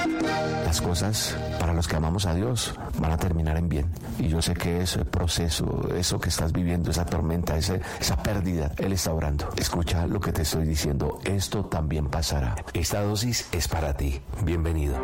Las cosas para los que amamos a Dios van a terminar en bien. Y yo sé que ese proceso, eso que estás viviendo, esa tormenta, esa pérdida, Él está orando. Escucha lo que te estoy diciendo. Esto también pasará. Esta dosis es para ti. Bienvenido.